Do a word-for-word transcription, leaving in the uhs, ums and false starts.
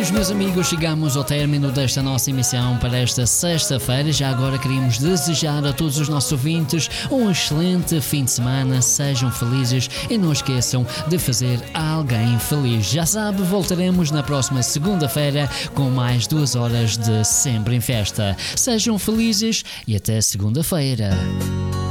nós, meus amigos, chegamos ao término desta nossa emissão para esta sexta-feira. Já agora queríamos desejar a todos os nossos ouvintes um excelente fim de semana. Sejam felizes e não esqueçam de fazer alguém feliz. Já sabe, voltaremos na próxima segunda-feira com mais duas horas de Sempre em Festa. Sejam felizes e até segunda-feira.